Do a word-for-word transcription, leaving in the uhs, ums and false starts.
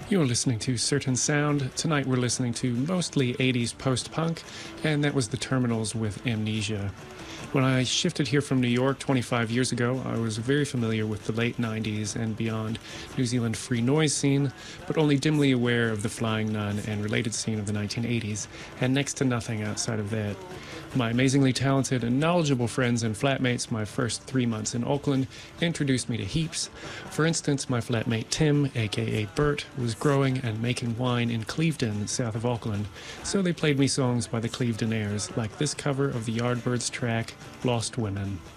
You're listening to Certain Sound. Tonight we're listening to mostly eighties post-punk, and that was the Terminals with Amnesia. When I shifted here from New York twenty-five years ago, I was very familiar with the late nineties and beyond New Zealand free noise scene, but only dimly aware of the Flying Nun and related scene of the nineteen eighties, and next to nothing outside of that. My amazingly talented and knowledgeable friends and flatmates my first three months in Auckland introduced me to heaps. For instance, my flatmate Tim, aka Bert, was growing and making wine in Clevedon, south of Auckland, so they played me songs by the Clevedonaires, like this cover of the Yardbirds track, Lost Women.